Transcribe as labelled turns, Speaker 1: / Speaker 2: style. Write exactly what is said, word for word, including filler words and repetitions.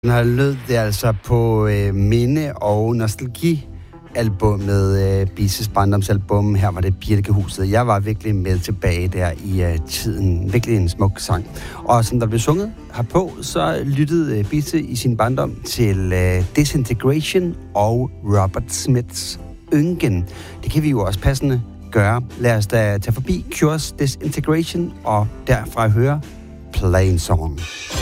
Speaker 1: Den har lød det altså på øh, minde- og nostalgi-albummet, øh, Bises barndomsalbum. Her var det Birkehuset. Jeg var virkelig med tilbage der i øh, tiden. Virkelig en smuk sang. Og som der blev sunget herpå, så lyttede øh, Bise i sin barndom til øh, Disintegration og Robert Smiths Yngen. Det kan vi jo også passende gøre. Lad os da tage forbi Cures Disintegration og derfra høre Plain Song.